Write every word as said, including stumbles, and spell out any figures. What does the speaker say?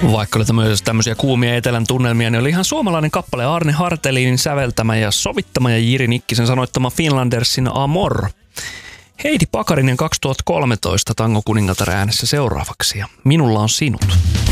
Vaikka oli tämmöisiä, tämmöisiä kuumia etelän tunnelmia, niin oli ihan suomalainen kappale Arne Hartelinin säveltämä ja sovittama ja Jiri Nikkisen sanoittama Finlandersin Amor. Heidi Pakarinen kaksituhattakolmetoista Tango Kuningatar äänessä seuraavaksi ja Minulla on sinut.